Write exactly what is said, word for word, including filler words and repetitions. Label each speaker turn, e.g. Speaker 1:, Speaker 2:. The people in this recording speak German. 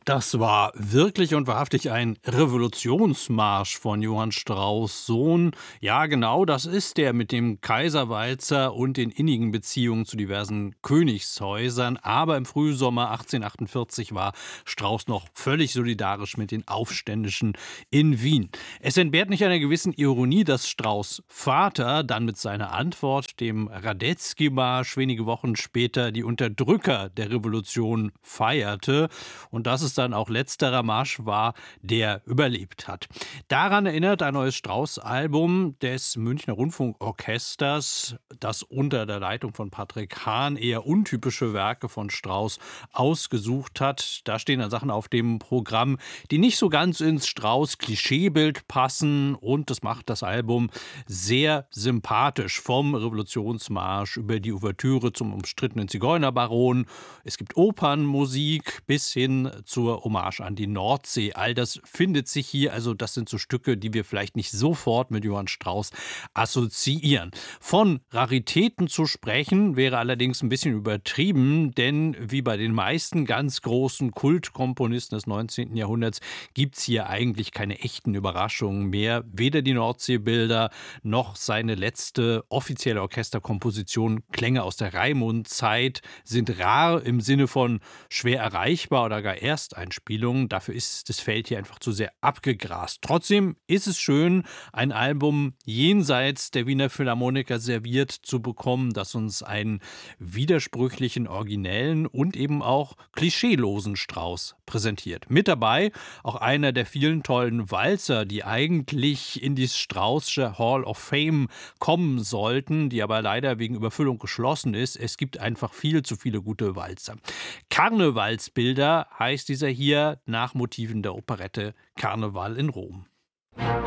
Speaker 1: Das war wirklich und wahrhaftig ein Revolutionsmarsch von Johann Strauss Sohn. Ja, genau, das ist der mit dem Kaiserwalzer und den innigen Beziehungen zu diversen Königshäusern. Aber im Frühsommer achtzehnhundertachtundvierzig war Strauss noch völlig solidarisch mit den Aufständischen in Wien. Es entbehrt nicht einer gewissen Ironie, dass Strauss' Vater dann mit seiner Antwort, dem Radetzky-Marsch, wenige Wochen später die Unterdrücker der Revolution feierte. Und dass es dann auch letzterer Marsch war, der überlebt hat. Daran erinnert ein neues Strauss-Album des Münchner Rundfunkorchesters, das unter der Leitung von Patrick Hahn eher untypische Werke von Strauss ausgesucht hat. Da stehen dann Sachen auf dem Programm, die nicht so ganz ins Strauss-Klischeebild passen, und das macht das Album sehr sympathisch. Vom Revolutionsmarsch über die Ouvertüre zum umstrittenen Zigeunerbaron. Es gibt Opernmusik bis hin zur Hommage an die Nordsee. All das findet sich hier. Also das sind so Stücke, die wir vielleicht nicht sofort mit Johann Strauss assoziieren. Von Raritäten zu sprechen, wäre allerdings ein bisschen übertrieben, denn wie bei den meisten ganz großen Kultkomponisten des neunzehnten Jahrhunderts gibt es hier eigentlich keine echten Überraschungen mehr. Weder die Nordseebilder noch seine letzte offizielle Orchesterkomposition Klänge aus der Raimund-Zeit sind rar im Sinne von schwer erreichbar oder gar Ersteinspielungen. Dafür ist das Feld hier einfach zu sehr abgegrast. Trotzdem ist es schön, ein Album jenseits der Wiener Philharmoniker serviert zu bekommen, das uns einen widersprüchlichen, originellen und eben auch klischeelosen Strauss präsentiert. Mit dabei auch einer der vielen tollen Walzer, die eigentlich in die Straußsche Hall of Fame kommen sollten, die aber leider wegen Überfüllung geschlossen ist. Es gibt einfach viel zu viele gute Walzer. Karnevalsbilder heißt dieser hier, nach Motiven der Operette Karneval in Rom.